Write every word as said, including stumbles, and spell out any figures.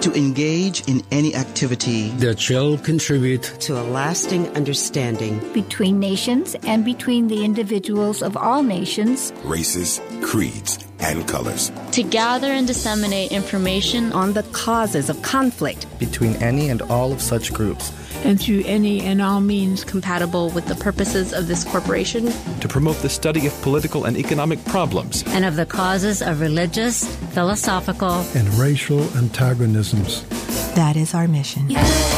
to engage in any activity that shall contribute to a lasting understanding between nations and between the individuals of all nations, races, creeds, and colors, to gather and disseminate information on the causes of conflict between any and all of such groups, and through any and all means compatible with the purposes of this corporation, to promote the study of political and economic problems and of the causes of religious, philosophical, and racial antagonisms. That is our mission. Yeah.